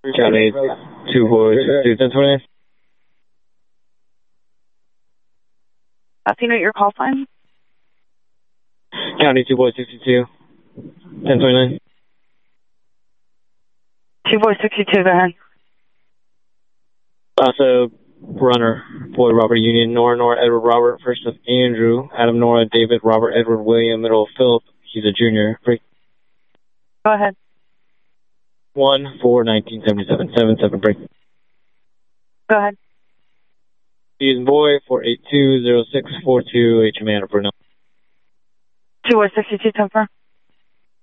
County 242 Can you note your call sign? County 262 1029. 262, go ahead. Also, runner, Boyd Robert Union, Nora Edward Robert, first of Andrew, Adam Nora David Robert Edward William, middle of Philip, he's a junior. Go ahead. 1-4-1977, 77 break. Go ahead. Susan Boy, 4820642, HMA Brunel. 262, confirm.